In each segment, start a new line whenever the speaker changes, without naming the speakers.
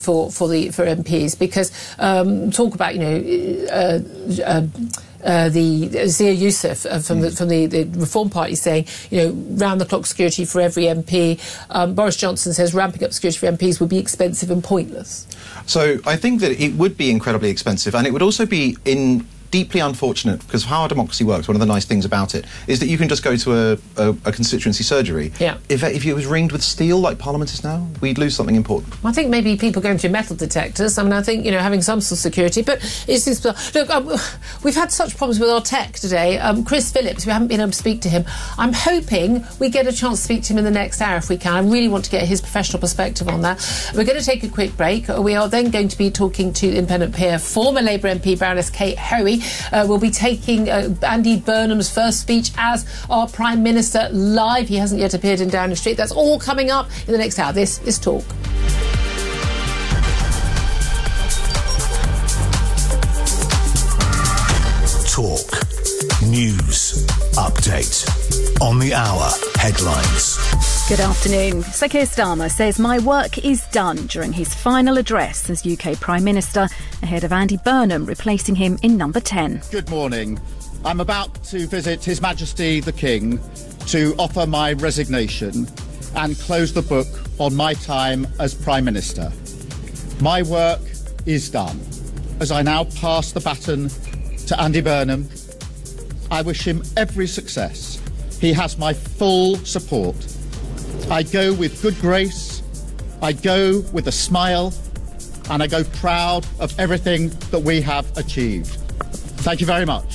for MPs, because talk about the Zia Youssef from the Reform Party saying, round-the-clock security for every MP. Boris Johnson says ramping up security for MPs would be expensive and pointless.
So I think that it would be incredibly expensive, and it would also be deeply unfortunate, because how our democracy works, one of the nice things about it is that you can just go to a constituency surgery.
Yeah.
If it was ringed with steel like Parliament is now, we'd lose something important.
I think maybe people going through metal detectors. I mean, I think, having some sort of security, but it's just... Look, we've had such problems with our tech today. Chris Phillips, we haven't been able to speak to him. I'm hoping we get a chance to speak to him in the next hour if we can. I really want to get his professional perspective on that. We're going to take a quick break. We are then going to be talking to independent peer, former Labour MP Baroness Kate Hoey. We'll be taking Andy Burnham's first speech as our Prime Minister live. He hasn't yet appeared in Downing Street. That's all coming up in the next hour. This is Talk.
Talk. News. Update. On the hour. Headlines.
Good afternoon. Sir Keir Starmer says my work is done during his final address as UK Prime Minister, ahead of Andy Burnham replacing him in number 10.
Good morning. I'm about to visit His Majesty the King to offer my resignation and close the book on my time as Prime Minister. My work is done. As I now pass the baton to Andy Burnham, I wish him every success. He has my full support. I go with good grace, I go with a smile, and I go proud of everything that we have achieved. Thank you very much.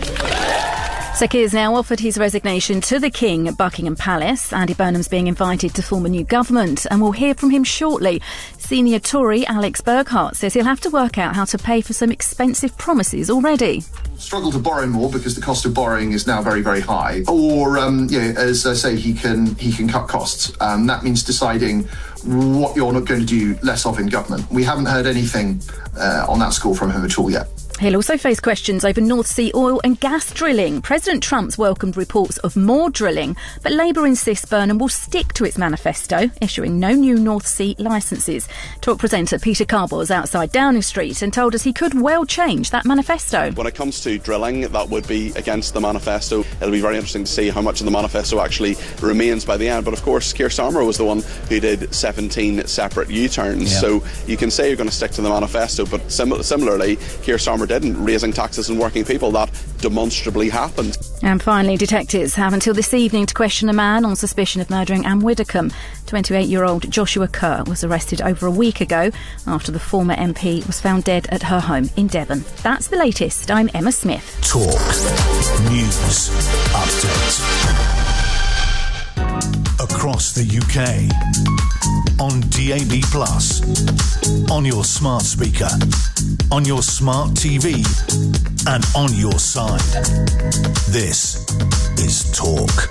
Sir Keir's now offered his resignation to the King at Buckingham Palace. Andy Burnham's being invited to form a new government, and we'll hear from him shortly. Senior Tory Alex Burghart says he'll have to work out how to pay for some expensive promises already.
Struggle to borrow more because the cost of borrowing is now very, very high. Or, as I say, he can cut costs. That means deciding what you're not going to do less of in government. We haven't heard anything on that score from him at all yet.
He'll also face questions over North Sea oil and gas drilling. President Trump's welcomed reports of more drilling, but Labour insists Burnham will stick to its manifesto, issuing no new North Sea licences. Talk presenter Peter Carboy was outside Downing Street and told us he could well change that manifesto.
When it comes to drilling, that would be against the manifesto. It'll be very interesting to see how much of the manifesto actually remains by the end. But of course, Keir Starmer was the one who did 17 separate U-turns. Yeah. So you can say you're going to stick to the manifesto, but similarly, Keir Starmer didn't. Raising taxes on working people, that demonstrably happened.
And finally, detectives have until this evening to question a man on suspicion of murdering Anne Widdecombe. 28-year-old Joshua Kerr was arrested over a week ago after the former MP was found dead at her home in Devon. That's the latest. I'm Emma Smith.
Talk. News. Update. Across the UK. On DAB+. On your smart speaker. On your smart TV. And on your side. This is Talk.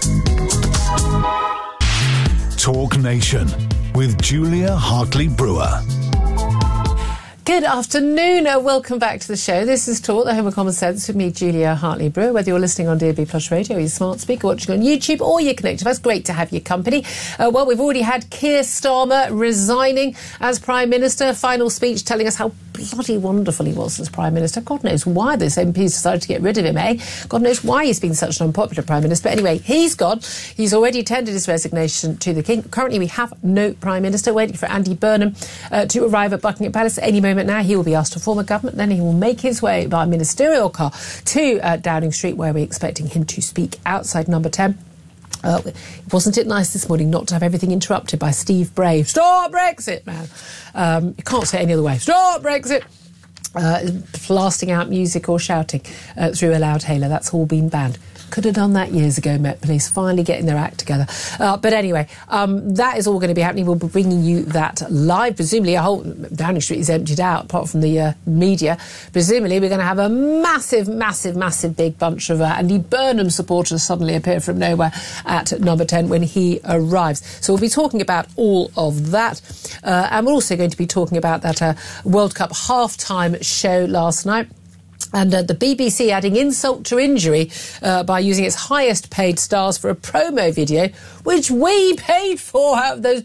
Talk Nation with Julia Hartley-Brewer.
Good afternoon. Welcome back to the show. This is Talk, the Home of Common Sense, with me, Julia Hartley-Brewer. Whether you're listening on DAB Plus Radio, your smart speaker, watching on YouTube, or you're connected, it's great to have your company. Well, we've already had Keir Starmer resigning as Prime Minister. Final speech telling us how bloody wonderful he was as Prime Minister. God knows why this MPs decided to get rid of him, eh? God knows why he's been such an unpopular Prime Minister. But anyway, he's gone. He's already tendered his resignation to the King. Currently, we have no Prime Minister, waiting for Andy Burnham to arrive at Buckingham Palace at any moment now. He will be asked to form a government. Then he will make his way by ministerial car to Downing Street, where we're expecting him to speak outside number 10. Wasn't it nice this morning not to have everything interrupted by Steve Bray? Stop Brexit, man. You can't say it any other way. Stop Brexit. Blasting out music or shouting through a loud hailer. That's all been banned. Could have done that years ago, Met Police, finally getting their act together. But anyway, that is all going to be happening. We'll be bringing you that live. Presumably, a whole Downing Street is emptied out, apart from the media. Presumably, we're going to have a massive, massive, massive big bunch of Andy Burnham supporters suddenly appear from nowhere at number 10 when he arrives. So we'll be talking about all of that. And we're also going to be talking about that World Cup half-time show last night. And the BBC adding insult to injury by using its highest paid stars for a promo video, which we paid for out of those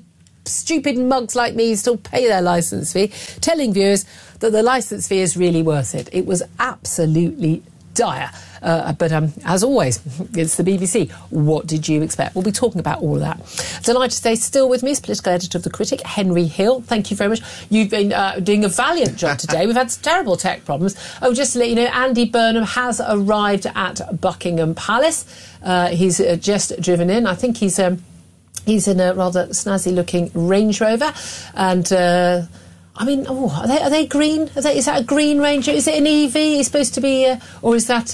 stupid mugs like me still pay their licence fee, telling viewers that the licence fee is really worth it. It was absolutely dire. But as always, it's the BBC. What did you expect? We'll be talking about all of that. Delighted to stay still with me is political editor of The Critic, Henry Hill. Thank you very much. You've been doing a valiant job today. We've had some terrible tech problems. Oh, just to let you know, Andy Burnham has arrived at Buckingham Palace. He's just driven in. I think he's in a rather snazzy-looking Range Rover. And... are they green? Is that a green Ranger? Is it an EV? It's supposed to be, or is that?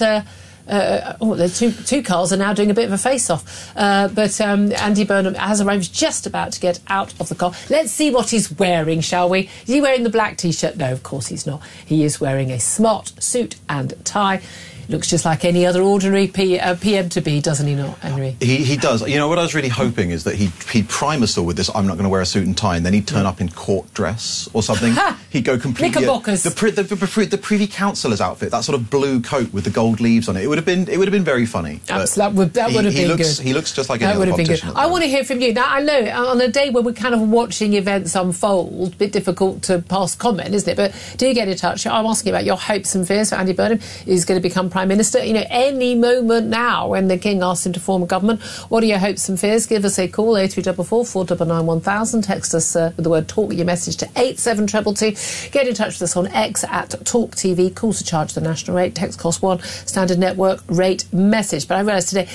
The two cars are now doing a bit of a face-off. But Andy Burnham has arrived, just about to get out of the car. Let's see what he's wearing, shall we? Is he wearing the black T-shirt? No, of course he's not. He is wearing a smart suit and tie. Looks just like any other ordinary PM to be, doesn't he not, Henry?
He does. You know, what I was really hoping is that he'd prime us all with this, I'm not going to wear a suit and tie, and then he'd turn up in court dress or something. He'd go completely...
Knickerbockers.
The Privy Councillor's outfit, that sort of blue coat with the gold leaves on it. It would have been very funny.
Absolutely. That would have been good.
He looks just like any other politician.
I want to hear from you. Now, I know, on a day where we're kind of watching events unfold, a bit difficult to pass comment, isn't it? But do get in touch. I'm asking about your hopes and fears for Andy Burnham, who's going to become Prime Minister. You know, any moment now when the King asks him to form a government. What are your hopes and fears? Give us a call, 0344 499 1000. Text us with the word talk, your message to 87222. Get in touch with us on X at Talk TV. Call to charge the national rate. Text cost £1. Standard network rate message. But I realise today,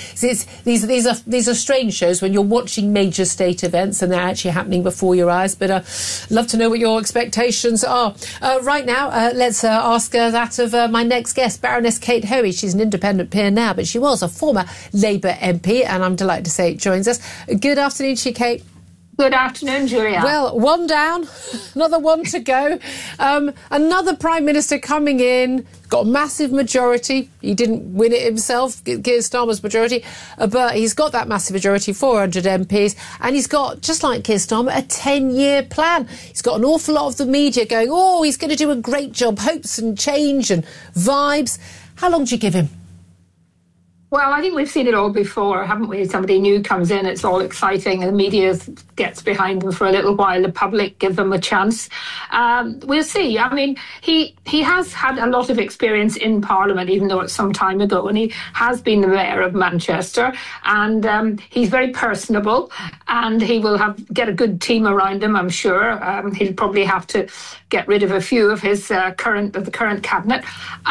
these are strange shows when you're watching major state events and they're actually happening before your eyes. But love to know what your expectations are. Right now, let's ask that of my next guest, Baroness Kate Hoey. She's an independent peer now, but she was a former Labour MP, and I'm delighted to say joins us. Good afternoon to you, Kate.
Good afternoon, Julia.
Well, one down, another one to go. Another Prime Minister coming in, got a massive majority. He didn't win it himself, Keir Starmer's majority, but he's got that massive majority, 400 MPs, and he's got, just like Keir Starmer, a 10-year plan. He's got an awful lot of the media going, oh, he's going to do a great job, hopes and change and vibes. How long do you give him?
Well, I think we've seen it all before, haven't we? Somebody new comes in, it's all exciting, and the media gets behind them for a little while. The public give them a chance. We'll see. I mean, he has had a lot of experience in Parliament, even though it's some time ago, and he has been the mayor of Manchester, and he's very personable, and he will get a good team around him, I'm sure. He'll probably have to get rid of a few of his current cabinet.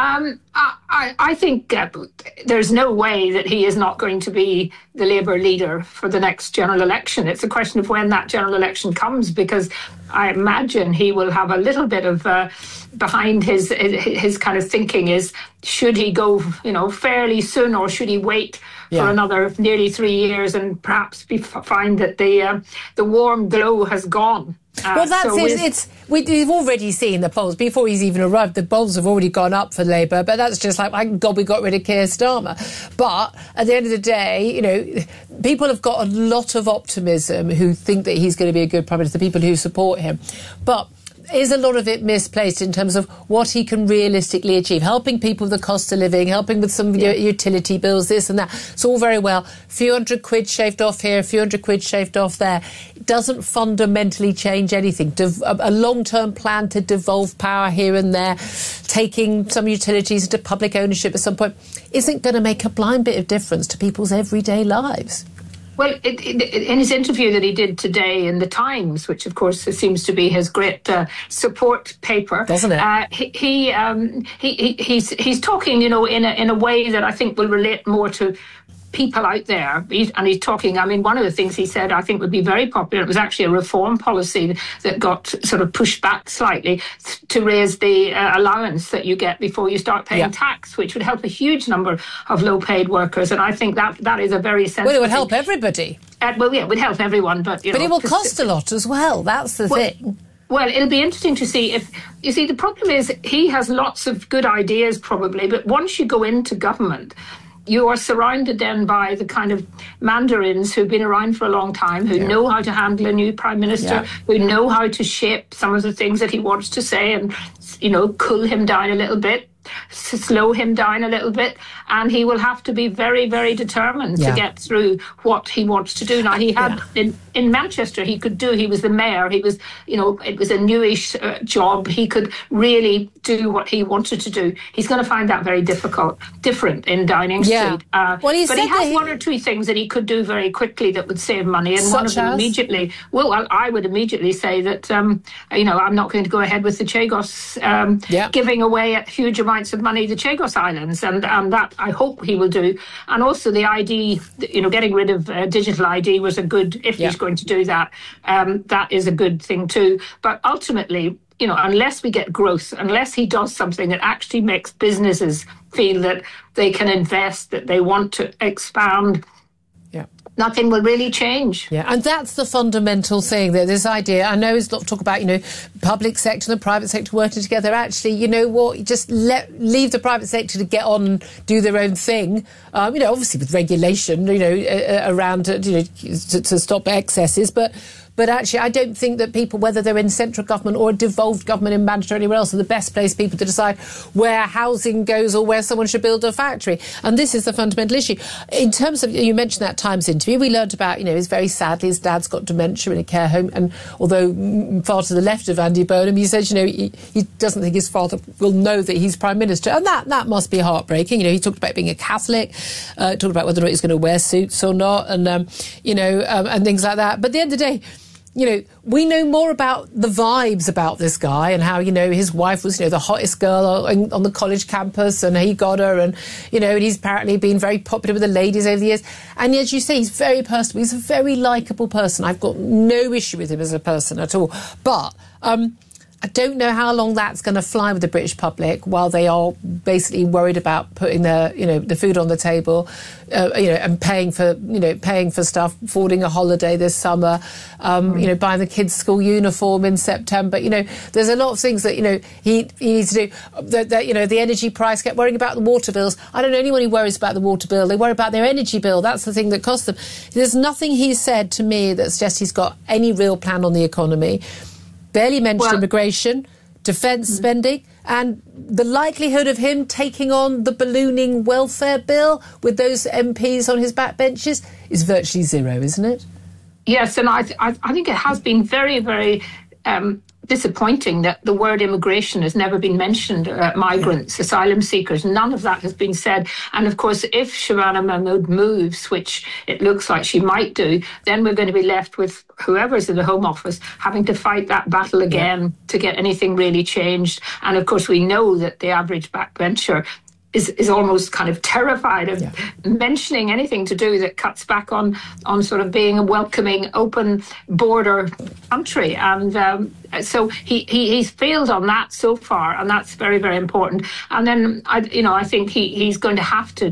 I think there's no way that he is not going to be the Labour leader for the next general election. It's a question of when that general election comes, because I imagine he will have a little bit of behind his kind of thinking is, should he go, fairly soon, or should he wait for another nearly 3 years and perhaps find that the warm glow has gone?
Well, that's it. We've already seen the polls. Before he's even arrived, the polls have already gone up for Labour, but that's just like, thank God we got rid of Keir Starmer. But at the end of the day, people have got a lot of optimism who think that he's going to be a good Prime Minister, people who support him. But is a lot of it misplaced in terms of what he can realistically achieve? Helping people with the cost of living, helping with some utility bills, this and that. It's all very well. A few £100 shaved off here, a few £100 shaved off there. It doesn't fundamentally change anything. A long-term plan to devolve power here and there, taking some utilities into public ownership at some point, isn't going to make a blind bit of difference to people's everyday lives.
Well, in his interview that he did today in The Times, which of course seems to be his great support paper,
doesn't it?
He's talking, in a way that I think will relate more to people out there. He's talking, I mean, one of the things he said I think would be very popular, it was actually a reform policy that got sort of pushed back slightly to raise the allowance that you get before you start paying tax, which would help a huge number of low-paid workers. And I think that is a very sensible
Well, it would help everybody.
It would help everyone, but
But it will cost a lot as well, that's the thing.
Well, it'll be interesting to see if... You see, the problem is he has lots of good ideas probably, but once you go into government, you are surrounded then by the kind of mandarins who've been around for a long time, who know how to handle a new Prime Minister, who know how to shape some of the things that he wants to say and, cool him down a little bit. slow him down a little bit, and he will have to be very, very determined to get through what he wants to do. Now, he had in Manchester, he was the mayor, he was, it was a newish job. He could really do what he wanted to do. He's going to find that very different in Downing Street. But he has one or two things that he could do very quickly that would save money, and one of them immediately, I would immediately say that, I'm not going to go ahead with the Chagos giving away at huge amounts of money the Chagos Islands, and that I hope he will do. And also the ID, getting rid of digital ID was a good, if he's going to do that, that is a good thing too. But ultimately, unless we get growth, unless he does something that actually makes businesses feel that they can invest, that they want to expand, nothing will really change.
Yeah, and that's the fundamental thing, that this idea, I know is not talk about, public sector and the private sector working together. Actually, you know what, just leave the private sector to get on and do their own thing. Obviously with regulation, around, to stop excesses, But actually, I don't think that people, whether they're in central government or a devolved government in Manchester or anywhere else, are the best placed people to decide where housing goes or where someone should build a factory. And this is the fundamental issue. In terms of, you mentioned that Times interview, we learned about, very sadly, his dad's got dementia in a care home. And although far to the left of Andy Burnham, he says, he doesn't think his father will know that he's Prime Minister. And that must be heartbreaking. He talked about being a Catholic, talked about whether or not he's going to wear suits or not, and, and things like that. But at the end of the day, we know more about the vibes about this guy and how, his wife was, the hottest girl on the college campus, and he got her, and, and he's apparently been very popular with the ladies over the years. And as you say, he's very personable. He's a very likeable person. I've got no issue with him as a person at all. But I don't know how long that's going to fly with the British public while they are basically worried about putting their, the food on the table, and paying for stuff, affording a holiday this summer, buying the kids' school uniform in September. There's a lot of things that, he needs to do. The energy price, kept worrying about the water bills. I don't know anyone who worries about the water bill. They worry about their energy bill. That's the thing that costs them. There's nothing he's said to me that suggests he's got any real plan on the economy. Barely mentioned immigration, defence spending, and the likelihood of him taking on the ballooning welfare bill with those MPs on his backbenches is virtually zero, isn't it?
Yes, and I think it has been very, very disappointing that the word immigration has never been mentioned. Migrants, asylum seekers, none of that has been said. And of course, if Shabana Mahmood moves, which it looks like she might do, then we're going to be left with whoever's in the Home Office having to fight that battle again to get anything really changed. And of course, we know that the average backbencher is almost kind of terrified of mentioning anything to do that cuts back on sort of being a welcoming, open border country. And so he's failed on that so far, and that's very, very important. And then, I think he's going to have to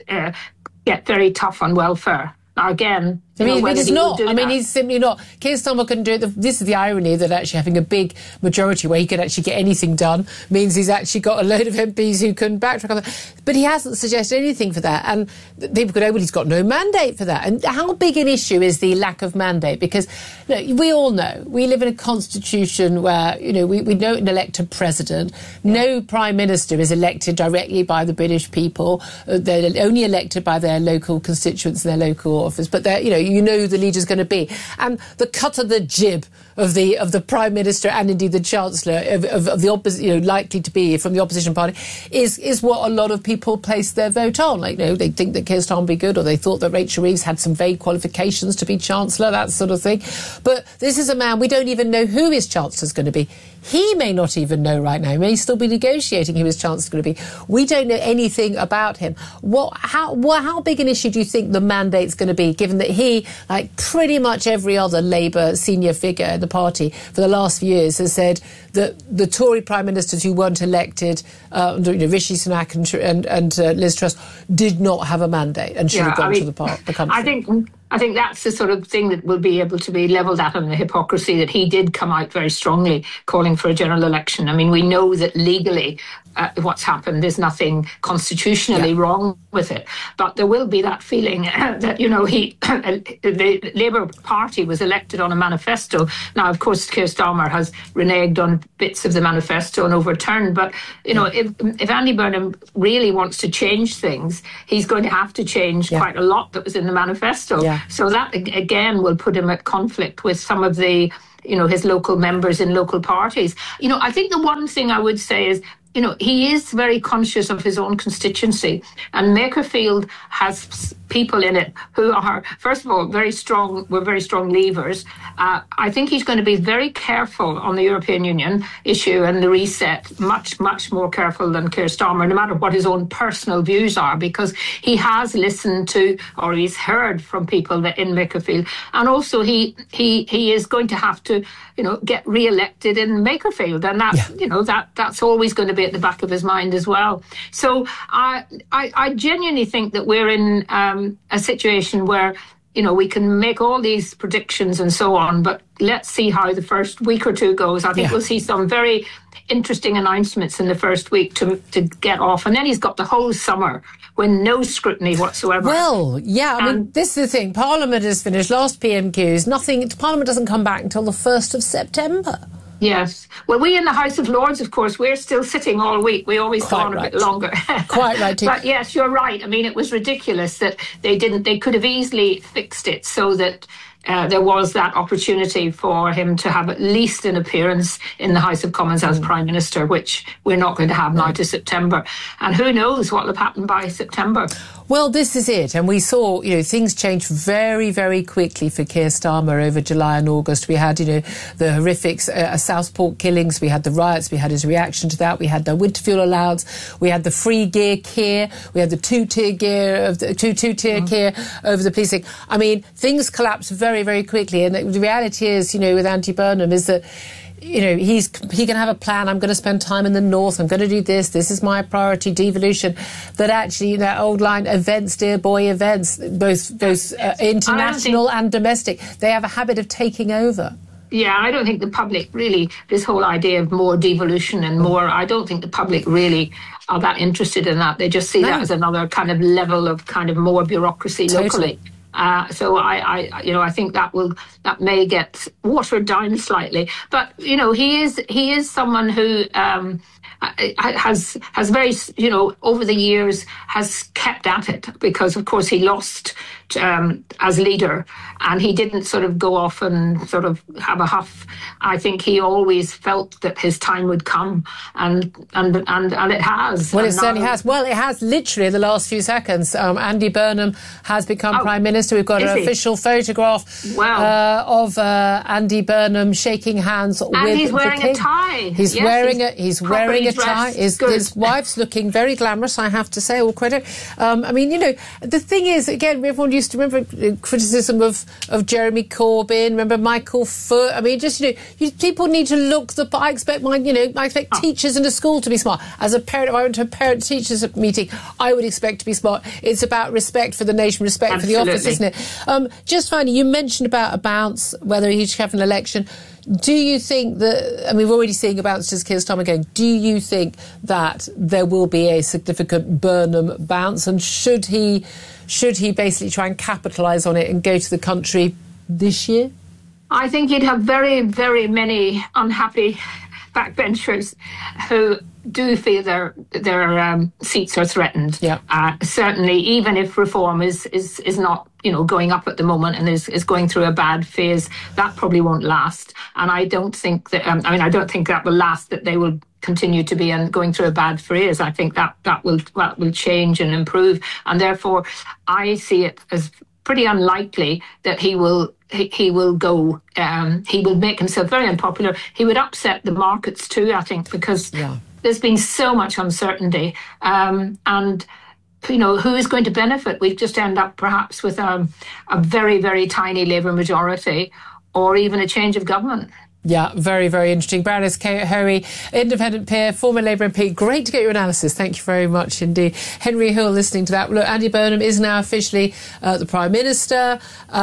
get very tough on welfare. Now, again,
he's not. He's simply not. Keir Starmer couldn't do it. This is the irony, that actually having a big majority where he could actually get anything done means he's actually got a load of MPs who couldn't backtrack on that. But he hasn't suggested anything for that. And people could go, well, he's got no mandate for that. And how big an issue is the lack of mandate? Because we all know we live in a constitution where, we don't elect a president. No Prime Minister is elected directly by the British people. They're only elected by their local constituents in their local office. But they're, you know who the leader's going to be. And the cut of the jib of the Prime Minister and indeed the Chancellor of the opposition, likely to be from the opposition party, is what a lot of people place their vote on. They think that Keir Starmer will be good, or they thought that Rachel Reeves had some vague qualifications to be Chancellor, that sort of thing. But this is a man, we don't even know who his Chancellor's going to be. He may not even know right now. He may still be negotiating who his Chancellor's going to be. We don't know anything about him. How big an issue do you think the mandate's going to be, given that he, like pretty much every other Labour senior figure in the party for the last few years, has said that the Tory Prime Ministers who weren't elected, Rishi Sunak and Liz Truss, did not have a mandate and should have gone to the country?
I think I think that's the sort of thing that will be able to be levelled at him, the hypocrisy that he did come out very strongly calling for a general election. I mean, we know that legally what's happened, there's nothing constitutionally wrong with it. But there will be that feeling that, you know, the Labour Party was elected on a manifesto. Now, of course, Keir Starmer has reneged on bits of the manifesto and overturned. But, you know, if Andy Burnham really wants to change things, he's going to have to change quite a lot that was in the manifesto. Yeah. So that, again, will put him at conflict with some of the, you know, his local members in local parties. You know, I think the one thing I would say is, you know, he is very conscious of his own constituency, and Makerfield has people in it who are, first of all, very strong Leavers. I think he's going to be very careful on the European Union issue and the reset, much, much more careful than Keir Starmer, no matter what his own personal views are, because he has listened to, or he's heard from people that in Makerfield, and also he is going to have to, you know, get re-elected in Makerfield, and that, you know, that's always going to be at the back of his mind as well. So I genuinely think that we're in a situation where, you know, we can make all these predictions and so on, but let's see how the first week or two goes. I think we'll see some very interesting announcements in the first week to get off. And then he's got the whole summer with no scrutiny whatsoever.
Well, yeah, I mean, this is the thing. Parliament has finished, last PMQs, Parliament doesn't come back until the 1st of September.
Yes. Well, we in the House of Lords, of course, we're still sitting all week. We always go on a bit longer.
Quite right, too.
But yes, you're right. I mean, it was ridiculous that they could have easily fixed it so that there was that opportunity for him to have at least an appearance in the House of Commons as Prime Minister, which we're not going to have now to September. And who knows what will have happened by September.
Well, this is it. And we saw, you know, things changed very, very quickly for Keir Starmer over July and August. We had, you know, the horrific Southport killings. We had the riots. We had his reaction to that. We had the winter fuel allowance. We had the free gear Keir. We had the two-tier Keir over the policing. I mean, things collapsed very, very quickly. And the reality is, you know, with Andy Burnham is that, you know, he can have a plan. I'm going to spend time in the north. I'm going to do this. This is my priority, devolution. That actually, you know, that old line, events, dear boy, events, both international and domestic, they have a habit of taking over.
Yeah, I don't think the public really, this whole idea of more devolution and more, I don't think the public really are that interested in that. They just see that as another kind of level of kind of more bureaucracy locally. So I think that may get watered down slightly, but you know, he is someone who has very, you know, over the years has kept at it, because of course he lost as leader, and he didn't sort of go off and sort of have a huff. I think he always felt that his time would come, and it has.
Well, it certainly has. Well, it has literally in the last few seconds. Andy Burnham has become Prime Minister. We've got an official photograph of Andy Burnham shaking hands with the King.
And he's wearing a tie.
He's wearing a tie. His wife's looking very glamorous, I have to say, all credit. I mean, you know, the thing is, again, everyone used to remember criticism of Jeremy Corbyn, remember Michael Foot. I mean, just, you know, people need to look I expect teachers in a school to be smart. As a parent, if I went to a parent-teachers meeting, I would expect to be smart. It's about respect for the nation, respect for the office, isn't it? Just finally, you mentioned about a bounce, whether he should have an election. Do you think that, and we're already seeing a bounce as Keir Starmer going, do you think that there will be a significant Burnham bounce, and should he basically try and capitalise on it and go to the country this year?
I think you'd have very, very many unhappy backbenchers who do feel their seats are threatened. Yeah. Certainly, even if reform is not, you know, going up at the moment and is going through a bad phase, that probably won't last. And I don't think that. I don't think that will last. That they will continue to be going through a bad phase. I think that will change and improve. And therefore, I see it as pretty unlikely that he will go. He will make himself very unpopular. He would upset the markets too, I think, because there's been so much uncertainty. And, you know, who is going to benefit? We just end up perhaps with a very, very tiny Labour majority, or even a change of government.
Yeah, very, very interesting. Baroness Hoey, independent peer, former Labour MP. Great to get your analysis. Thank you very much indeed. Henry Hill listening to that. Look, Andy Burnham is now officially the Prime Minister.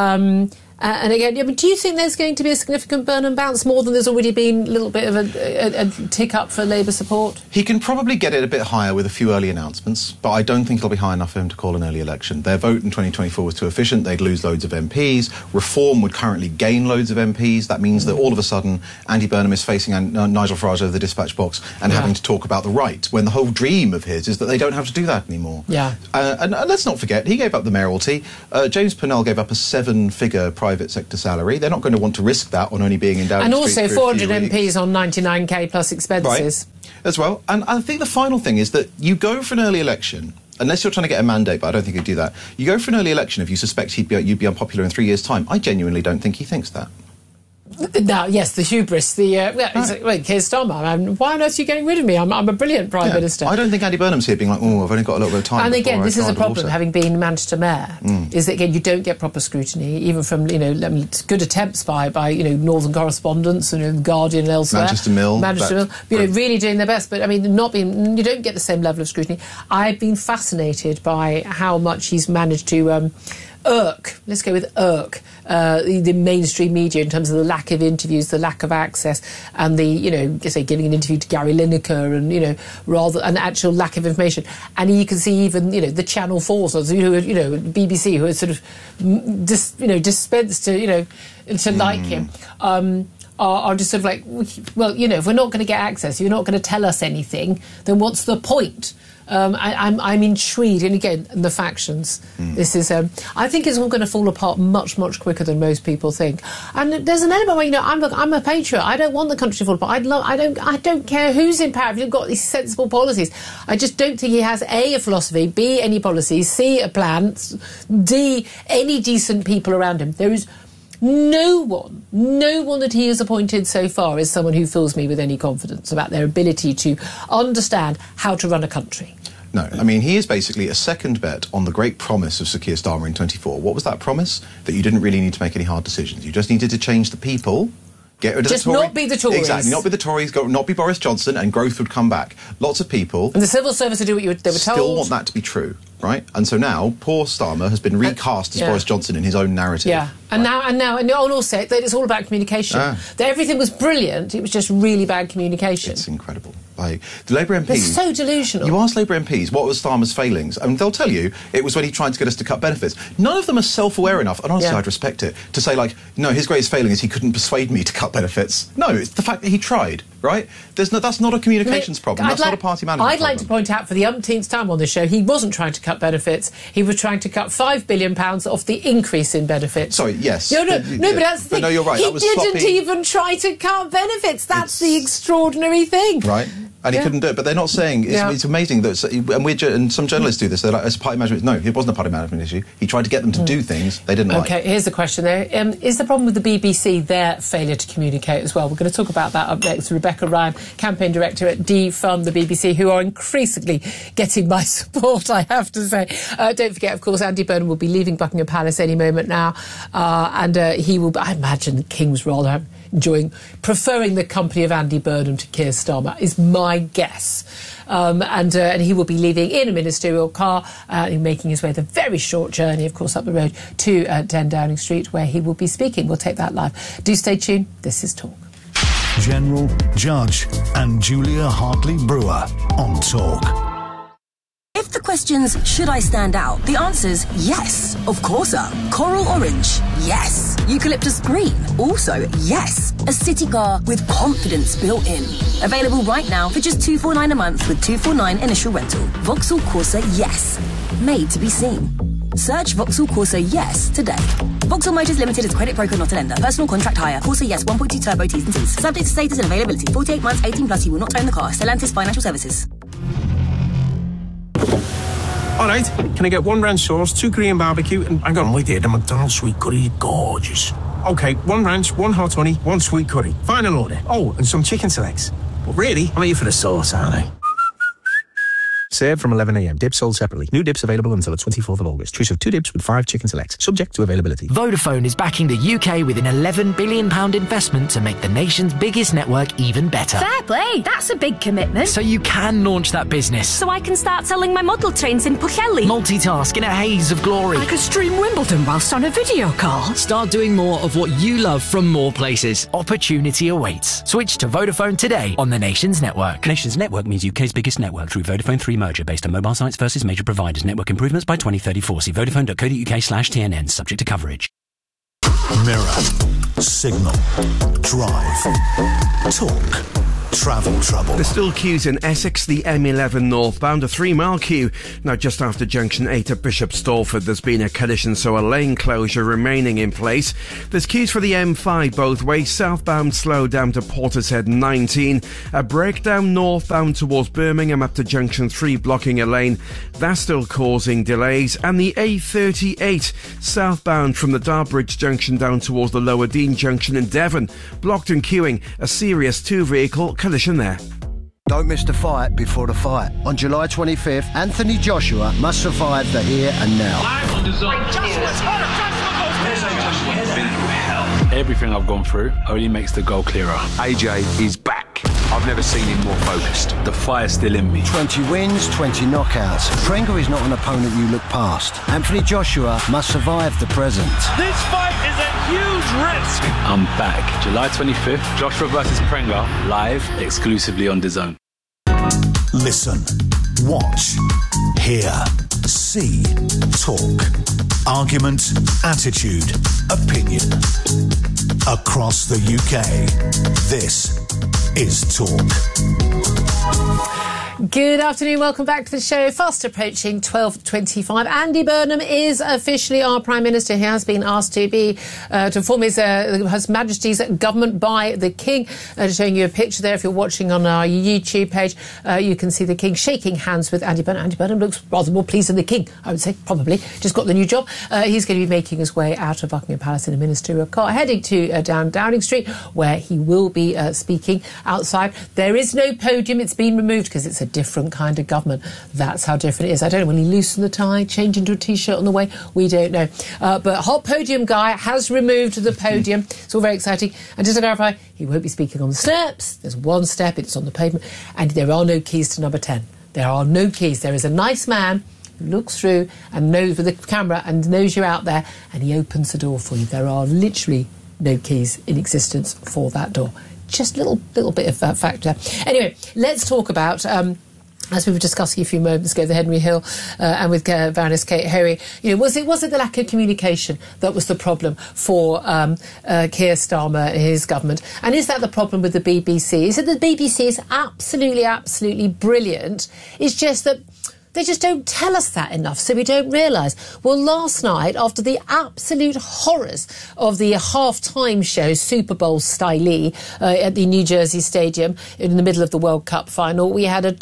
And again, do you think there's going to be a significant Burnham bounce, more than there's already been a little bit of a tick up for Labour support?
He can probably get it a bit higher with a few early announcements, but I don't think it'll be high enough for him to call an early election. Their vote in 2024 was too efficient. They'd lose loads of MPs. Reform would currently gain loads of MPs. That means that all of a sudden Andy Burnham is facing Nigel Farage over the dispatch box and having to talk about the right, when the whole dream of his is that they don't have to do that anymore.
Yeah.
And let's not forget, he gave up the mayoralty. James Purnell gave up a 7-figure private sector salary. They're not going to want to risk that on only being in Downing
Street. And also 400 MPs on
99k
plus expenses.
Right, as well. And I think the final thing is that you go for an early election, unless you're trying to get a mandate, but I don't think he'd do that. You go for an early election if you suspect you'd be unpopular in 3 years' time. I genuinely don't think he thinks that.
Now, yes, the hubris, Keir Starmer, why on earth are you getting rid of me? I'm a brilliant Prime Minister.
I don't think Andy Burnham's here being like, I've only got a little bit of time.
And again, this is a problem, having been Manchester Mayor, is that, again, you don't get proper scrutiny, even from, good attempts by Northern correspondents, The Guardian and elsewhere.
Manchester Mill,
really doing their best, but, you don't get the same level of scrutiny. I've been fascinated by how much he's managed to irk the mainstream media in terms of the lack of interviews, the lack of access, and giving an interview to Gary Lineker, and actual lack of information. And you can see even the Channel 4s, BBC, who are sort of dispensed to like him. Are just sort of like, well, if we're not going to get access, you're not going to tell us anything, then what's the point? I'm intrigued, and again, the factions. This is, I think it's all going to fall apart much, much quicker than most people think. And there's an element where I'm a patriot. I don't want the country to fall apart. I don't care who's in power. If you've got these sensible policies, I just don't think he has a philosophy, b any policies, c a plan, d any decent people around him. There is no one that he has appointed so far is someone who fills me with any confidence about their ability to understand how to run a country.
No, he is basically a second bet on the great promise of Sir Keir Starmer in 24. What was that promise? That you didn't really need to make any hard decisions. You just needed to change the people. Get rid of
just
the Tories.
Not be the Tories.
Exactly, not be the Tories, not be Boris Johnson, and growth would come back. Lots of people...
And the civil service would do what they were told.
Still want that to be true, right? And so now, poor Starmer has been recast as Boris Johnson in his own narrative.
Yeah, and also that it's all about communication. That everything was brilliant, it was just really bad communication.
It's incredible. The Labour MPs...
They're so delusional.
You ask Labour MPs what was Starmer's failings, and they'll tell you it was when he tried to get us to cut benefits. None of them are self-aware enough, and honestly I'd respect it, to say, no, his greatest failing is he couldn't persuade me to cut benefits. No, it's the fact that he tried, right? That's not a communications problem. That's not a party management problem.
I'd like to point out for the umpteenth time on this show, he wasn't trying to cut benefits. He was trying to cut £5 billion off the increase in benefits.
Sorry, yes.
No, but that's the thing.
No, you're right.
He didn't even try to cut benefits. That's the extraordinary thing.
Right. And he couldn't do it, but they're not saying... It's amazing that... And some journalists do this. They're like, it's a party management... No, it wasn't a party management issue. He tried to get them to do things they didn't like.
OK, here's the question, though. Is the problem with the BBC their failure to communicate as well? We're going to talk about that up next. Rebecca Ryan, campaign director at Defund the BBC, who are increasingly getting my support, I have to say. Don't forget, of course, Andy Burnham will be leaving Buckingham Palace any moment now. And he will... I imagine the King's rather preferring the company of Andy Burnham to Keir Starmer is my guess. And he will be leaving in a ministerial car, making his way the very short journey, of course, up the road to 10 Downing Street, where he will be speaking. We'll take that live. Do stay tuned. This is Talk.
General, Judge and Julia Hartley-Brewer on Talk.
If the question's, should I stand out? The answer's yes, of course. Coral orange, yes. Eucalyptus green, also yes. A city car with confidence built in. Available right now for just $249 a month with $249 initial rental. Vauxhall Corsa yes. Made to be seen. Search Vauxhall Corsa yes today. Vauxhall Motors Limited is credit broker, not a lender. Personal contract hire. Corsa yes 1.2 turbo T's and C's. Subject to status and availability. 48 months, 18 plus. You will not own the car. Stellantis Financial Services.
All right, can I get 1 ranch sauce, 2 Korean barbecue, and hang on, wait there, the McDonald's sweet curry, gorgeous. Okay, 1 ranch, 1 hot honey, 1 sweet curry. Final order. Oh, and some chicken selects. But really, I'm here for the sauce, aren't I? Served from 11 a.m. Dips sold separately. New dips available until the 24th of August. Choose of 2 dips with 5 chicken selects. Subject to availability.
Vodafone is backing the UK with an £11 billion investment to make the nation's biggest network even better.
Fair play, that's a big commitment.
So you can launch that business.
So I can start selling my model trains in Pwllheli.
Multitask in a haze of glory.
I could stream Wimbledon whilst on a video call.
Start doing more of what you love from more places. Opportunity awaits. Switch to Vodafone today on the Nations Network.
Nations Network means UK's biggest network through Vodafone 3 merger based on mobile sites versus major providers. Network improvements by 2034. See vodafone.co.uk/TNN. Subject to coverage.
Mirror, signal, drive, talk, travel trouble.
There's still queues in Essex, the M11 northbound, a 3-mile queue. Now, just after junction 8 at Bishop Stortford, there's been a collision, so a lane closure remaining in place. There's queues for the M5 both ways, southbound slow down to Portishead 19. A breakdown northbound towards Birmingham up to junction 3, blocking a lane. That's still causing delays. And the A38 southbound from the Darbridge junction down towards the Lower Dean junction in Devon, blocked and queuing. A serious 2-vehicle collision there.
Don't miss the fight before the fight. On July 25th, Anthony Joshua must survive the here and now.
Everything I've gone through only makes the goal clearer. AJ is back. I've never seen him more focused. The fire's still in me.
20 wins, 20 knockouts. Prenga is not an opponent you look past. Anthony Joshua must survive the present.
This fight is a huge risk.
I'm back. July 25th, Joshua versus Prenga, live exclusively on DAZN.
Listen, watch, hear, see, talk. Argument, attitude, opinion. Across the UK, this is Talk.
Good afternoon, welcome back to the show. Fast approaching 12:25. Andy Burnham is officially our Prime Minister. He has been asked to form His Majesty's government by the King. Showing you a picture there. If you're watching on our YouTube page, you can see the King shaking hands with Andy Burnham. Andy Burnham looks rather more pleased than the King, I would say, probably. Just got the new job. He's going to be making his way out of Buckingham Palace in a ministerial car, heading to down Downing Street, where he will be speaking outside. There is no podium. It's been removed because it's a different kind of government. That's how different it is. I don't know, will he loosen the tie, change into a T-shirt on the way? We don't know. But Hot Podium Guy has removed the podium. It's all very exciting. And just to clarify, he won't be speaking on the steps. There's one step, it's on the pavement. And there are no keys to number 10. There are no keys. There is a nice man who looks through and knows with the camera and knows you're out there, and he opens the door for you. There are literally no keys in existence for that door. Just a little bit of factor. Anyway, let's talk about, as we were discussing a few moments ago, the Henry Hill and with Baroness Kate Hoey. You know, was it the lack of communication that was the problem for Keir Starmer and his government? And is that the problem with the BBC? Is it that the BBC is absolutely brilliant? It's just that they just don't tell us that enough, so we don't realise. Well, last night, after the absolute horrors of the half-time show, Super Bowl style at the New Jersey Stadium in the middle of the World Cup final, we had a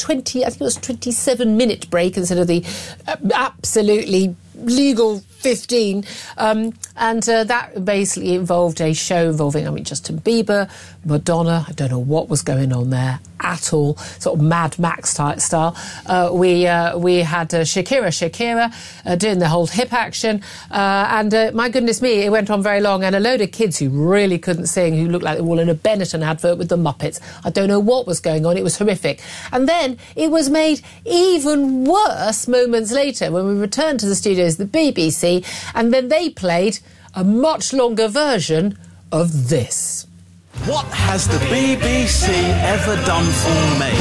27-minute break instead of the absolutely legal 15, and that basically involved a show involving, Justin Bieber, Madonna. I don't know what was going on there at all, sort of Mad Max type style. We had Shakira doing the whole hip action, and my goodness me, it went on very long, and a load of kids who really couldn't sing, who looked like they were all in a Benetton advert with the Muppets. I don't know what was going on. It was horrific. And then it was made even worse moments later when we returned to the studios of the BBC, and then they played a much longer version of this.
What has the BBC ever done for me?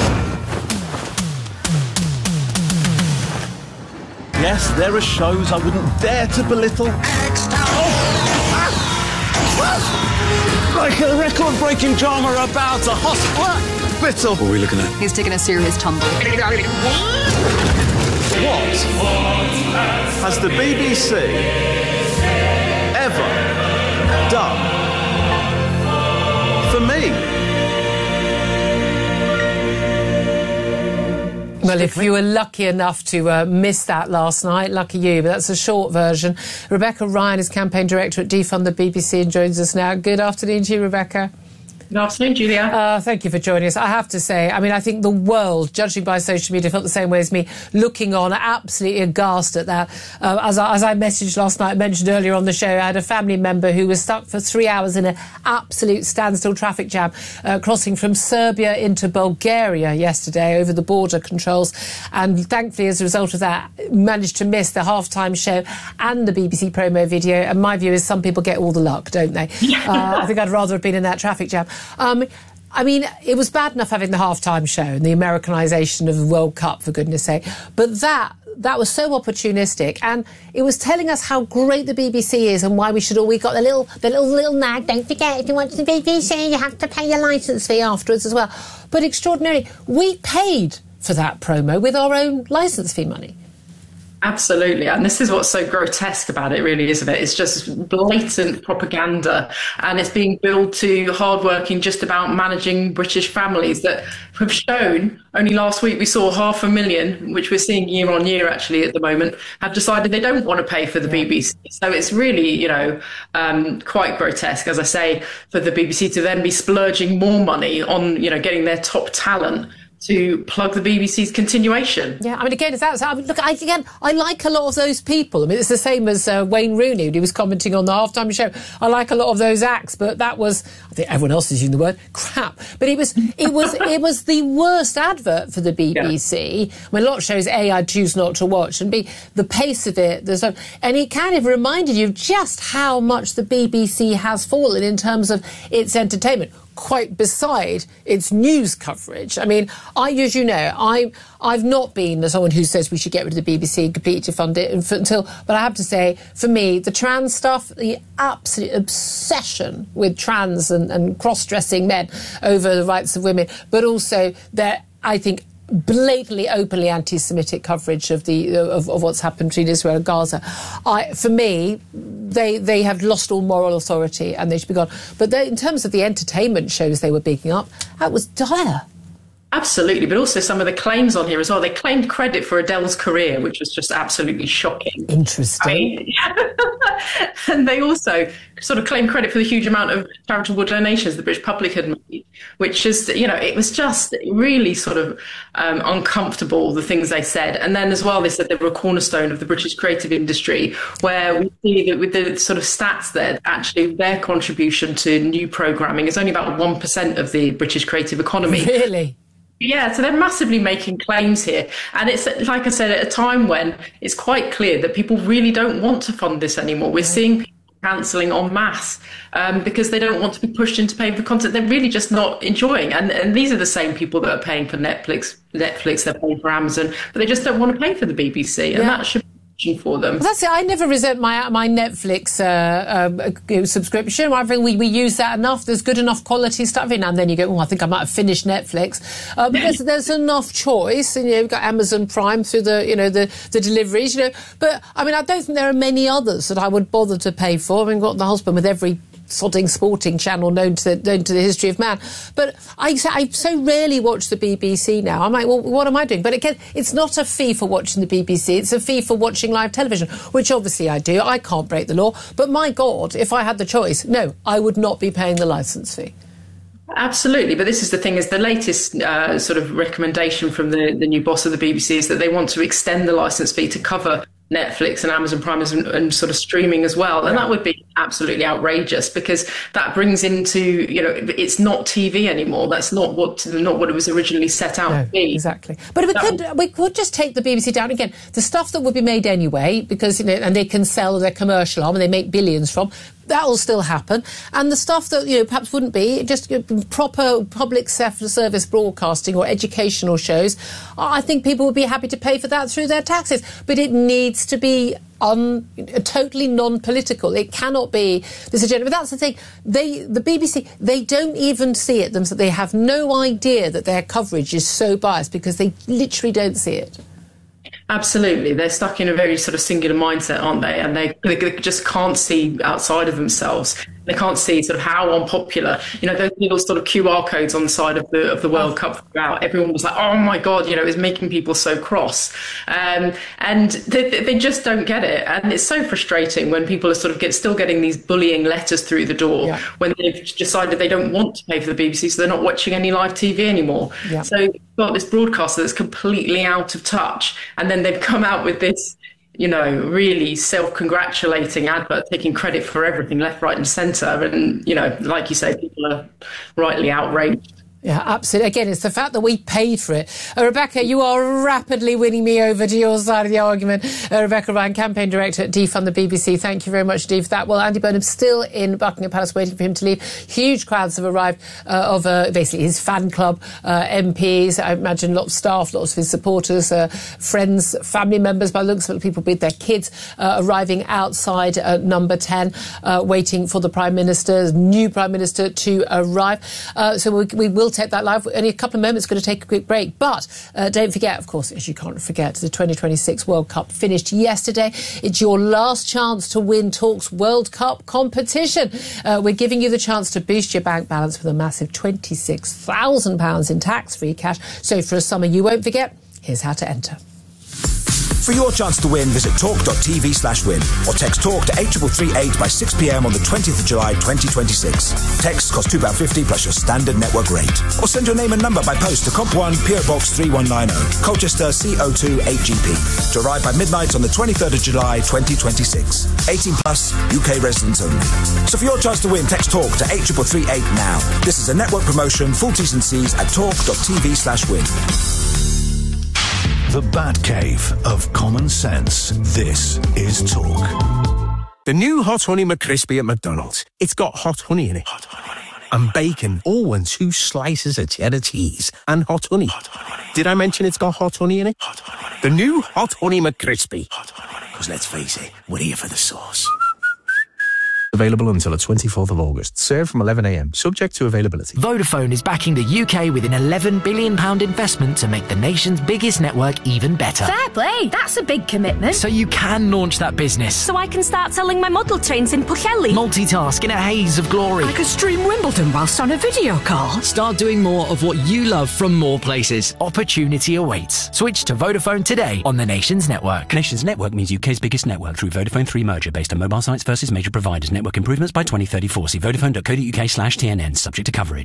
Yes, there are shows I wouldn't dare to belittle. Like a record-breaking drama about a hospital.
What are we looking at?
He's taking a serious tumble.
What has the BBC ever done for me?
Well, if you were lucky enough to miss that last night, lucky you, but that's a short version. Rebecca Ryan is campaign director at Defund the BBC and joins us now. Good afternoon to you, Rebecca.
Good afternoon, Julia.
Thank you for joining us. I have to say, I mean, I think the world, judging by social media, felt the same way as me, looking on, absolutely aghast at that. As I messaged last night, mentioned earlier on the show, I had a family member who was stuck for 3 hours in an absolute standstill traffic jam, crossing from Serbia into Bulgaria yesterday over the border controls. And thankfully, as a result of that, managed to miss the halftime show and the BBC promo video. And my view is some people get all the luck, don't they? I think I'd rather have been in that traffic jam. I mean, it was bad enough having the halftime show and the Americanisation of the World Cup, for goodness sake. But that was so opportunistic, and it was telling us how great the BBC is and why we should all. We got the little nag. Don't forget, if you want the BBC, you have to pay your licence fee afterwards as well. But extraordinarily, we paid for that promo with our own licence fee money.
Absolutely. And this is what's so grotesque about it, really, isn't it? It's just blatant propaganda, and it's being billed to hardworking, just about managing British families that have shown, only last week we saw 500,000, which we're seeing year on year actually at the moment, have decided they don't want to pay for the BBC. So it's really, quite grotesque, as I say, for the BBC to then be splurging more money on, getting their top talent to plug the BBC's continuation. Yeah, I mean, again, I like a lot of those people. I mean, it's the same as Wayne Rooney, when he was commenting on the halftime show. I like a lot of those acts, but that was, I think everyone else is using the word, crap. But it was the worst advert for the BBC. Yeah. I mean, a lot of shows, A, I choose not to watch, and B, the pace of it, and it kind of reminded you just how much the BBC has fallen in terms of its entertainment, quite beside its news coverage. I mean, as you know, I've not been someone who says we should get rid of the BBC and completely defund it but I have to say, for me, the trans stuff, the absolute obsession with trans and cross-dressing men over the rights of women, but also their, I think, blatantly, openly anti-Semitic coverage of what's happened between Israel and Gaza. For me, they have lost all moral authority and they should be gone. But in terms of the entertainment shows they were bigging up, that was dire. Absolutely, but also some of the claims on here as well. They claimed credit for Adele's career, which was just absolutely shocking.
Interesting.
And they also sort of claimed credit for the huge amount of charitable donations the British public had made, which is, it was just really sort of uncomfortable, the things they said. And then as well, they said they were a cornerstone of the British creative industry, where we see that with the sort of stats there, actually their contribution to new programming is only about 1% of the British creative economy.
Really?
Yeah, so they're massively making claims here. And it's, like I said, at a time when it's quite clear that people really don't want to fund this anymore. We're seeing people cancelling en masse because they don't want to be pushed into paying for content they're really just not enjoying. And these are the same people that are paying for Netflix, they're paying for Amazon, but they just don't want to pay for the BBC. And that should for them.
Well, that's it. I never resent my Netflix subscription. I think we use that enough. There's good enough quality stuff in, and then you go, I think I might have finished Netflix. But there's enough choice, and you've got Amazon Prime through the deliveries, But I mean, I don't think there are many others that I would bother to pay for. I mean, got the husband with every sodding sporting channel known to the history of man. But I so rarely watch the BBC now. I'm like, well, what am I doing? But again, it's not a fee for watching the BBC. It's a fee for watching live television, which obviously I do. I can't break the law. But my God, if I had the choice, no, I would not be paying the licence fee.
Absolutely, but this is the thing, is the latest sort of recommendation from the new boss of the BBC is that they want to extend the licence fee to cover Netflix and Amazon Prime and sort of streaming as well. And that would be absolutely outrageous, because that brings into, it's not TV anymore. That's not what it was originally set out to be.
Exactly. But we could just take the BBC down again. The stuff that would be made anyway, because, and they can sell their commercial arm and they make billions from, that will still happen. And the stuff that, perhaps wouldn't be, just proper public service broadcasting or educational shows, I think people would be happy to pay for that through their taxes. But it needs to be totally non-political. It cannot be this agenda. But that's the thing. The BBC, they don't even see it themselves. They have no idea that their coverage is so biased, because they literally don't see it.
Absolutely. They're stuck in a very sort of singular mindset, aren't they? And they just can't see outside of themselves. They can't see sort of how unpopular, those little sort of QR codes on the side of the World Cup throughout. Everyone was like, oh my God, it was making people so cross. And they just don't get it. And it's so frustrating when people are sort of still getting these bullying letters through the door when they've decided they don't want to pay for the BBC, so they're not watching any live TV anymore. Yeah. So you've got this broadcaster that's completely out of touch, and then they've come out with this really self-congratulating advert, taking credit for everything left, right and centre. And, like you say, people are rightly outraged.
Yeah, absolutely. Again, it's the fact that we paid for it. Rebecca, you are rapidly winning me over to your side of the argument. Rebecca Ryan, Campaign Director at Defund the BBC. Thank you very much, Dee, for that. Well, Andy Burnham still in Buckingham Palace waiting for him to leave. Huge crowds have arrived of basically his fan club, MPs. I imagine lots of staff, lots of his supporters, friends, family members, by the looks of it, people with their kids arriving outside number 10, waiting for the new Prime Minister to arrive. So we will take that live. Only a couple of moments, going to take a quick break. But don't forget, of course, as you can't forget, the 2026 World Cup finished yesterday. It's your last chance to win Talk's World Cup competition. We're giving you the chance to boost your bank balance with a massive £26,000 in tax-free cash. So for a summer you won't forget, here's how to enter.
For your chance to win, visit talk.tv/win or text TALK to 8338 by 6 p.m. on the 20th of July 2026. Texts cost £2.50 plus your standard network rate. Or send your name and number by post to Comp 1 PO Box 3190, Colchester CO2 8GP. To arrive by midnight on the 23rd of July 2026. 18 plus, UK residents only. So for your chance to win, text TALK to 8338 now. This is a network promotion. Full T's and C's at talk.tv/win.
The Batcave of common sense. This is Talk.
The new Hot Honey McCrispy at McDonald's. It's got hot honey in it. And bacon. Oh, and 2 slices of cheddar cheese. And hot honey. Did I mention it's got hot honey in it? The new Hot Honey McCrispy. Because let's face it, we're here for the sauce. Available until the 24th of August. Served from 11 a.m. Subject to availability.
Vodafone is backing the UK with an £11 billion investment to make the nation's biggest network even better.
Fair play, that's a big commitment.
So you can launch that business.
So I can start selling my model trains in Pwllheli.
Multitask in a haze of glory.
I could stream Wimbledon whilst on a video call.
Start doing more of what you love from more places. Opportunity awaits. Switch to Vodafone today on the Nations Network.
Nations Network means UK's biggest network through Vodafone 3 merger based on mobile sites versus major providers. Network improvements by 2034. See vodafone.co.uk/TNN, subject to coverage.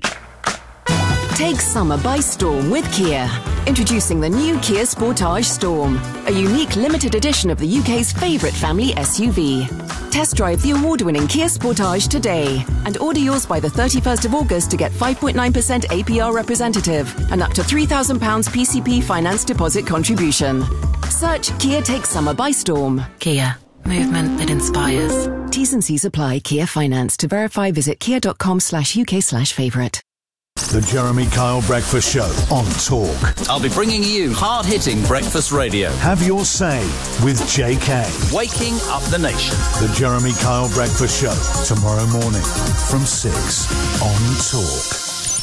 Take summer by storm with Kia. Introducing the new Kia Sportage Storm, a unique limited edition of the UK's favourite family SUV. Test drive the award-winning Kia Sportage today and order yours by the 31st of August to get 5.9% APR representative and up to £3,000 PCP finance deposit contribution. Search Kia Take Summer by Storm.
Kia. Movement that inspires.
T's and C's apply. Kia Finance. To verify, visit kia.com/UK/favourite.
The Jeremy Kyle Breakfast Show on Talk.
I'll be bringing you hard-hitting breakfast radio.
Have your say with JK.
Waking up the nation.
The Jeremy Kyle Breakfast Show tomorrow morning from 6 on Talk.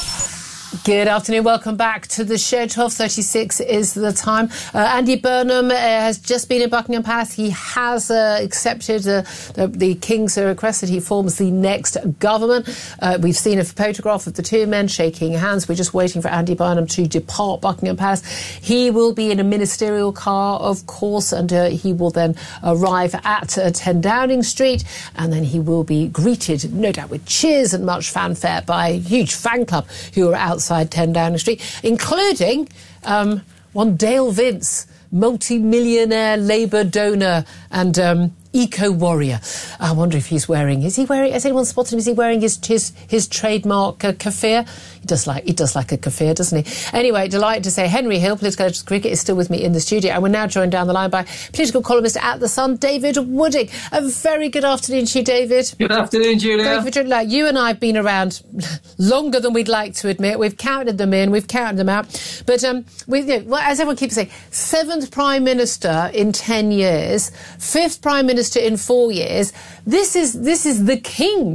Good afternoon. Welcome back to the show. 12:36 is the time. Andy Burnham has just been in Buckingham Palace. He has accepted the King's request that he forms the next government. We've seen a photograph of the two men shaking hands. We're just waiting for Andy Burnham to depart Buckingham Palace. He will be in a ministerial car, of course, and he will then arrive at 10 Downing Street, and then he will be greeted, no doubt, with cheers and much fanfare by a huge fan club who are outside 10 Downing Street, including one Dale Vince, multi-millionaire Labour donor and eco-warrior. I wonder if has anyone spotted him? Is he wearing his trademark keffiyeh? He does like a keffiyeh, doesn't he? Anyway, delighted to say Henry Hill, political editor of Cricket, is still with me in the studio, and we're now joined down the line by political columnist at The Sun, David Wooding. A very good afternoon to you, David.
Good afternoon, Julia.
Thank you for joining. You and I have been around longer than we'd like to admit. We've counted them in, we've counted them out. But as everyone keeps saying, 7th Prime Minister in 10 years, 5th Prime Minister in 4 years. This is the King's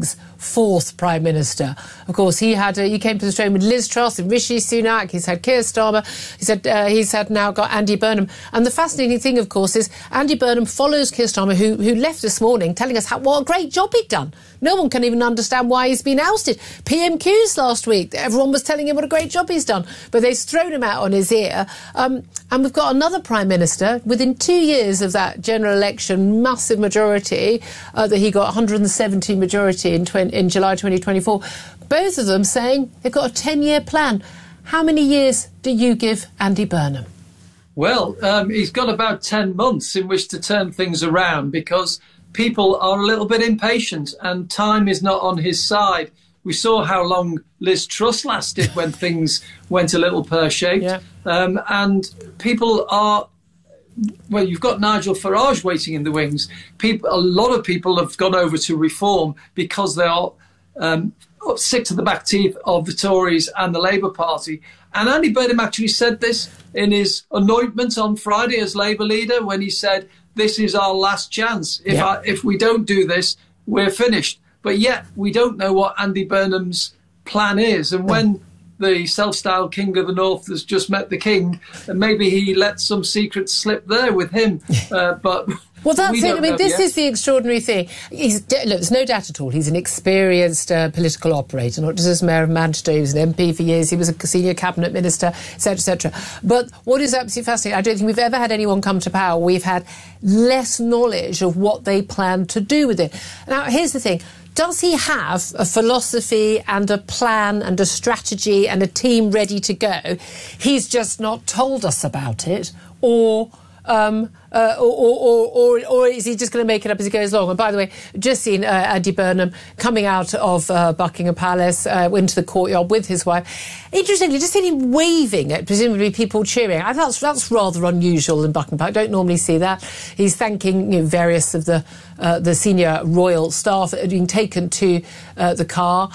fourth Prime Minister. Of course, he came to the throne with Liz Truss and Rishi Sunak. He's had Keir Starmer. He's had now got Andy Burnham. And the fascinating thing, of course, is Andy Burnham follows Keir Starmer, who left this morning telling us what a great job he'd done. No one can even understand why he's been ousted. PMQs last week, everyone was telling him what a great job he's done, but they've thrown him out on his ear. And we've got another Prime Minister within 2 years of that general election, massive majority, that he got 170 majority in July 2024. Both of them saying they've got a 10-year plan. How many years do you give Andy Burnham?
Well, he's got about 10 months in which to turn things around, because people are a little bit impatient and time is not on his side. We saw how long Liz Truss lasted when things went a little pear-shaped. Yeah. And people are... Well, you've got Nigel Farage waiting in the wings. A lot of people have gone over to Reform because they are sick to the back teeth of the Tories and the Labour Party. And Andy Burnham actually said this in his anointment on Friday as Labour leader, when he said, this is our last chance. If we don't do this, we're finished. But yet we don't know what Andy Burnham's plan is. And when the self-styled King of the North has just met the King, and maybe he let some secrets slip there with him. But
well, that's it. I mean, this is the extraordinary thing. Look, there's no doubt at all. He's an experienced political operator, not just as Mayor of Manchester. He was an MP for years. He was a senior cabinet minister, etc., etc. But what is absolutely fascinating, I don't think we've ever had anyone come to power. We've had less knowledge of what they plan to do with it. Now, here's the thing. Does he have a philosophy and a plan and a strategy and a team ready to go? He's just not told us about it, or is he just going to make it up as he goes along? And by the way, just seen Andy Burnham coming out of Buckingham Palace into the courtyard with his wife. Interestingly, just seen him waving at presumably people cheering. I thought that's rather unusual in Buckingham Palace. I don't normally see that. He's thanking various of the senior royal staff that had been taken to the car,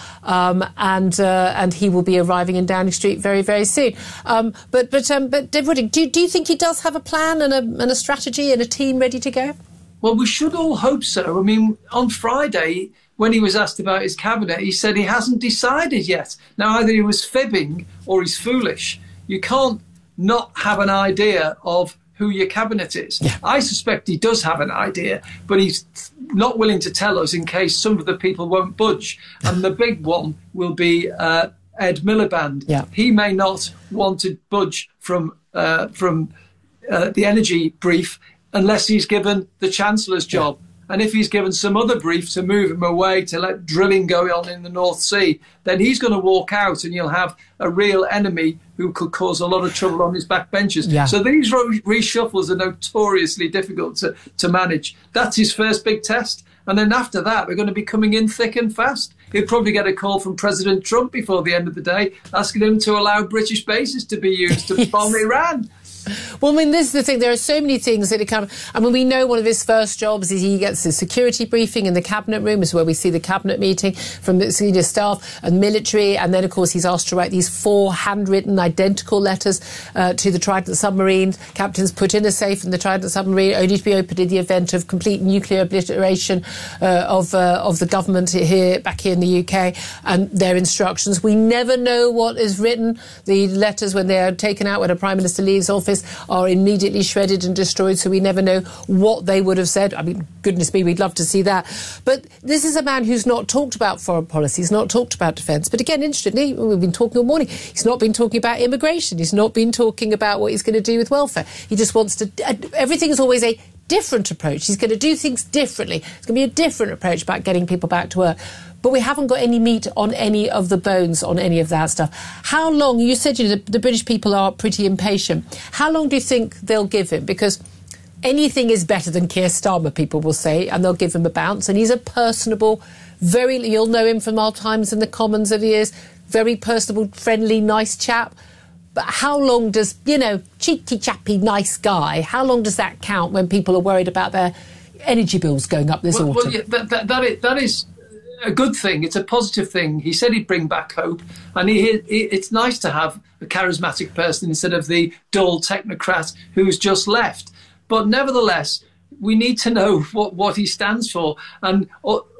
and he will be arriving in Downing Street very, very soon. But Dave Wooding, do you think he does have a plan and a strategy and a team ready to go?
Well, we should all hope so. I mean, on Friday, when he was asked about his cabinet, he said he hasn't decided yet. Now, either he was fibbing or he's foolish. You can't not have an idea of who your cabinet is. Yeah. I suspect he does have an idea, but he's not willing to tell us in case some of the people won't budge. And the big one will be Ed Miliband. Yeah. He may not want to budge from the energy brief unless he's given the Chancellor's job. Yeah. And if he's given some other brief to move him away to let drilling go on in the North Sea, then he's going to walk out and you'll have a real enemy who could cause a lot of trouble on his backbenchers. Yeah. So these reshuffles are notoriously difficult to manage. That's his first big test. And then after that, we're going to be coming in thick and fast. He'll probably get a call from President Trump before the end of the day asking him to allow British bases to be used to bomb Iran.
Well, I mean, this is the thing. There are so many things that come. I mean, we know one of his first jobs is he gets the security briefing in the cabinet room, is where we see the cabinet meeting from the senior staff and military. And then, of course, he's asked to write these 4 handwritten identical letters to the Trident submarine. Captains put in a safe in the Trident submarine, only to be opened in the event of complete nuclear obliteration of the government back here in the UK, and their instructions. We never know what is written. The letters, when they are taken out, when a Prime Minister leaves office, are immediately shredded and destroyed, so we never know what they would have said. I mean, goodness me, we'd love to see that. But this is a man who's not talked about foreign policy, he's not talked about defence. But again, interestingly, we've been talking all morning, he's not been talking about immigration, he's not been talking about what he's going to do with welfare. He just wants to... Everything is always a different approach. He's going to do things differently. It's going to be a different approach about getting people back to work. But we haven't got any meat on any of the bones on any of that stuff. How long, you said the British people are pretty impatient. How long do you think they'll give him? Because anything is better than Keir Starmer, people will say, and they'll give him a bounce. And he's a personable, you'll know him from our times in the Commons of years, very personable, friendly, nice chap. But how long does, cheeky chappy, nice guy, how long does that count when people are worried about their energy bills going up this autumn?
Well, yeah, that is a good thing. It's a positive thing. He said he'd bring back hope, and it's nice to have a charismatic person instead of the dull technocrat who's just left. But nevertheless, we need to know what he stands for. And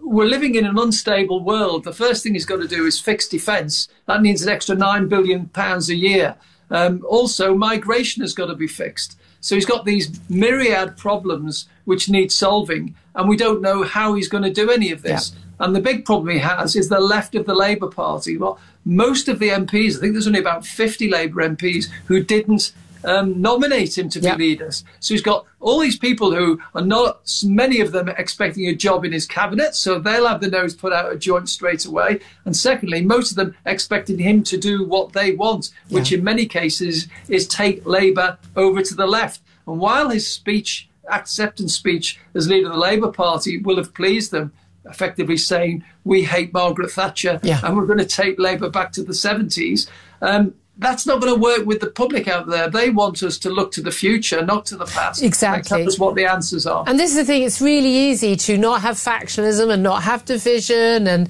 we're living in an unstable world. The first thing he's got to do is fix defence. That means an extra £9 billion a year. Also, migration has got to be fixed. So he's got these myriad problems which need solving, and we don't know how he's going to do any of this. Yeah. And the big problem he has is the left of the Labour Party. Well, most of the MPs, I think there's only about 50 Labour MPs who didn't nominate him to be leaders. So he's got all these people who are not, many of them expecting a job in his cabinet, so they'll have the nose put out of joint straight away. And secondly, most of them expecting him to do what they want, which in many cases is take Labour over to the left. And while his speech, acceptance speech as leader of the Labour Party will have pleased them, effectively saying, we hate Margaret Thatcher and we're going to take Labour back to the 70s, that's not going to work with the public out there. They want us to look to the future, not to the past.
Exactly.
Tell us what the answers are.
And this is the thing, it's really easy to not have factionalism and not have division and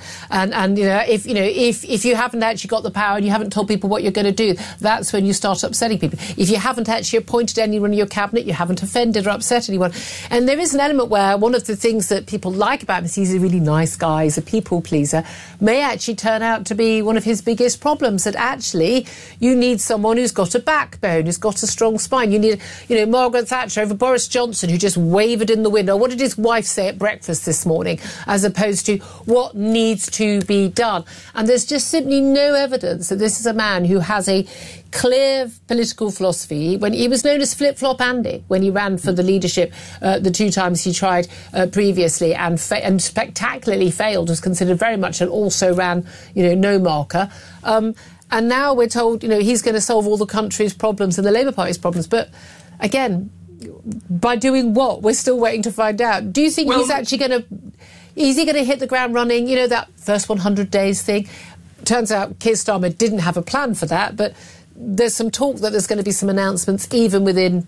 if you haven't actually got the power and you haven't told people what you're going to do, that's when you start upsetting people. If you haven't actually appointed anyone in your cabinet, you haven't offended or upset anyone. And there is an element where one of the things that people like about him is he's a really nice guy, he's a people pleaser, may actually turn out to be one of his biggest problems, that actually you need someone who's got a backbone, who's got a strong spine. You need, Margaret Thatcher over Boris Johnson, who just wavered in the wind. Or what did his wife say at breakfast this morning, as opposed to what needs to be done? And there's just simply no evidence that this is a man who has a clear political philosophy. When he was known as Flip-Flop Andy, when he ran for the leadership the 2 times he tried previously and spectacularly failed, was considered very much an also-ran, no marker. And now we're told, he's going to solve all the country's problems and the Labour Party's problems. But again, by doing what? We're still waiting to find out. Do you think he's actually going to... Is he going to hit the ground running? That first 100 days thing? Turns out Keir Starmer didn't have a plan for that, but there's some talk that there's going to be some announcements even within,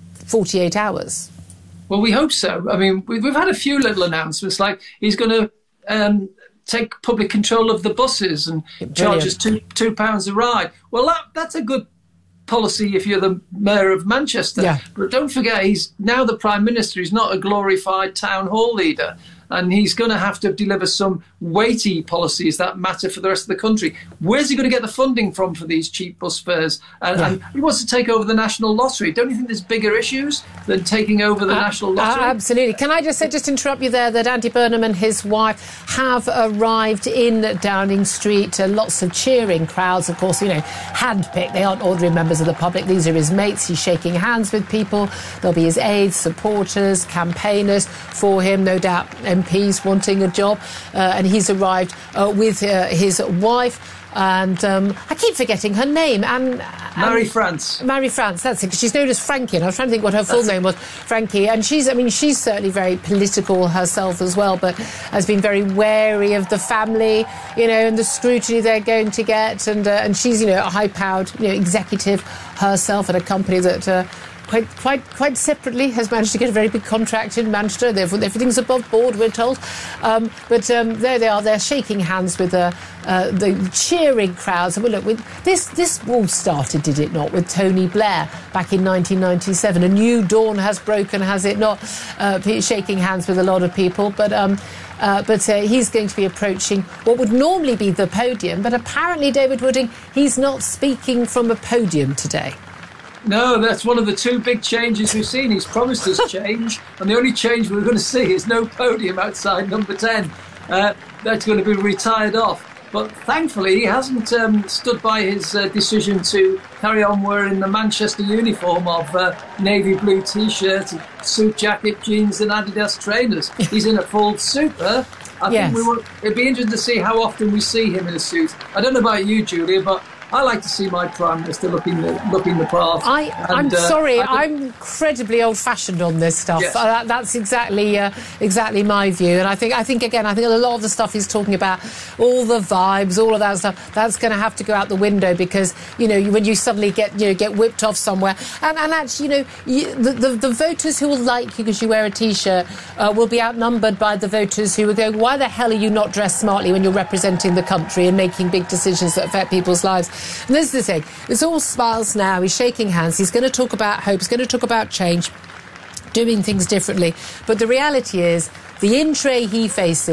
48 hours.
Well, we hope so. I mean, we've had a few little announcements, like he's going to... take public control of the buses and charge us £2 a ride. Well, that's a good policy if you're the mayor of Manchester. Yeah. But don't forget, he's now the Prime Minister. He's not a glorified town hall leader. And he's going to have to deliver some weighty policies that matter for the rest of the country. Where's he going to get the funding from for these cheap bus fares? And he wants to take over the National Lottery. Don't you think there's bigger issues than taking over the National Lottery?
Absolutely. Can I just interrupt you there, that Andy Burnham and his wife have arrived in Downing Street. Lots of cheering crowds, of course, hand-picked. They aren't ordinary members of the public. These are his mates. He's shaking hands with people. There'll be his aides, supporters, campaigners for him, no doubt MPs wanting a job, and he's arrived with his wife. And I keep forgetting her name.
Mary France.
Mary France, that's it. Because she's known as Frankie, and I was trying to think what her full name was. Frankie. And she's certainly very political herself as well, but has been very wary of the family, and the scrutiny they're going to get. And she's, a high-powered, executive herself at a company that... Quite separately has managed to get a very big contract in Manchester. Everything's above board, we're told. But there they are. They're shaking hands with the cheering crowds. And look, this all started, did it not, with Tony Blair back in 1997. A new dawn has broken, has it not? Shaking hands with a lot of people, but he's going to be approaching what would normally be the podium. But apparently, David Wooding, he's not speaking from a podium today.
No, that's one of the 2 big changes we've seen. He's promised us change, and the only change we're going to see is no podium outside number 10. That's going to be retired off. But thankfully, he hasn't stood by his decision to carry on wearing the Manchester uniform of navy blue T-shirt, suit jacket, jeans and Adidas trainers. He's in a full suit there. I think it'd be interesting to see how often we see him in a suit. I don't know about you, Julia, but I like to see my Prime Minister looking the part.
I'm sorry, I'm incredibly old-fashioned on this stuff. Yes. That's exactly my view. And I think a lot of the stuff he's talking about, all the vibes, all of that stuff, that's going to have to go out the window because when you suddenly get whipped off somewhere, and actually the voters who will like you because you wear a T-shirt will be outnumbered by the voters who will go, why the hell are you not dressed smartly when you're representing the country and making big decisions that affect people's lives? And this is the thing. It's all smiles now. He's shaking hands. He's going to talk about hope. He's going to talk about change, doing things differently. But the reality is, the in-tray he faces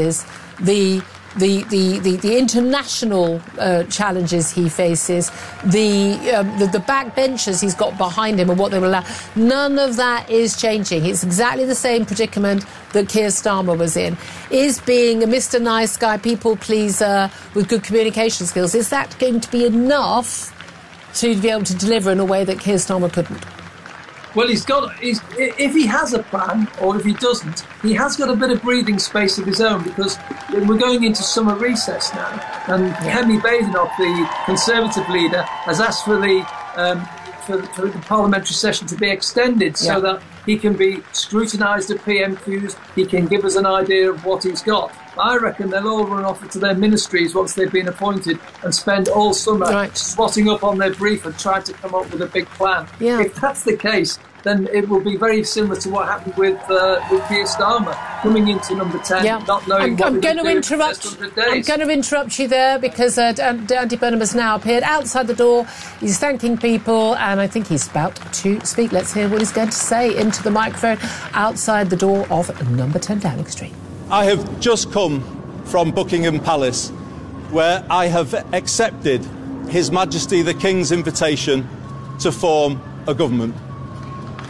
the international challenges he faces, the backbenchers he's got behind him and what they will allow, none of that is changing. It's exactly the same predicament that Keir Starmer was in. Is being a Mr. Nice Guy, people pleaser with good communication skills, is that going to be enough to be able to deliver in a way that Keir Starmer couldn't?
Well, if he has a plan, or if he doesn't, he has got a bit of breathing space of his own, because we're going into summer recess now, and Hemi Badenoch, the Conservative leader, has asked for the parliamentary session to be extended so that he can be scrutinised at PMQs, he can give us an idea of what he's got. I reckon they'll all run off to their ministries once they've been appointed and spend all summer spotting up on their brief and trying to come up with a big plan.
Yeah.
If that's the case, then it will be very similar to what happened with Keir Starmer coming into number 10, not knowing what
I'm going to interrupt you there, because Andy Burnham has now appeared outside the door. He's thanking people, and I think he's about to speak. Let's hear what he's going to say into the microphone outside the door of number 10 Downing Street.
I have just come from Buckingham Palace, where I have accepted His Majesty the King's invitation to form a government.